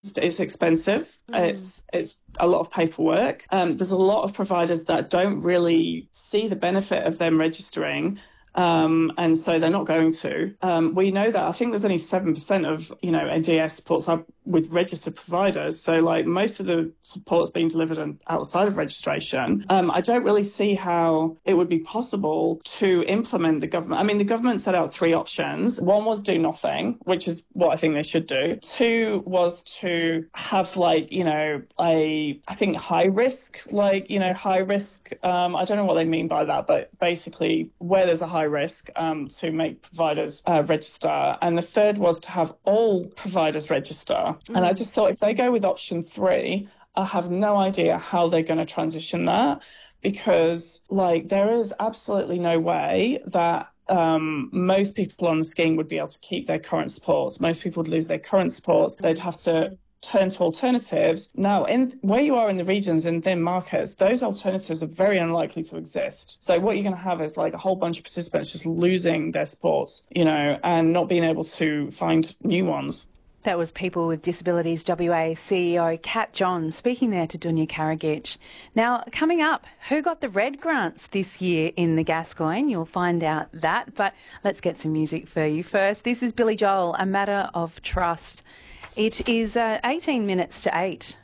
It's expensive. It's a lot of paperwork. There's a lot of providers that don't really see the benefit of them registering. And so they're not going to. We know that I think there's only 7% of, NDS supports are with registered providers. So like most of the support's being delivered outside of registration. I don't really see how it would be possible to implement the government. I mean, the government set out 3 options. One was do nothing, which is what I think they should do. 2 was to have I think high risk, high risk. I don't know what they mean by that, but basically where there's a high risk to make providers register. And the 3rd was to have all providers register. And I just thought if they go with option 3, I have no idea how they're going to transition that, because there is absolutely no way that most people on the scheme would be able to keep their current supports. Most people would lose their current supports. They'd have to turn to alternatives. Now, where you are in the regions and thin markets, those alternatives are very unlikely to exist. So what you're going to have is a whole bunch of participants just losing their supports, and not being able to find new ones. That was People with Disabilities WA CEO Kat John speaking there to Dunya Karagic. Now, coming up, who got the red grants this year in the Gascoyne? You'll find out that, but let's get some music for you first. This is Billy Joel, A Matter of Trust. It is 18 minutes to 8.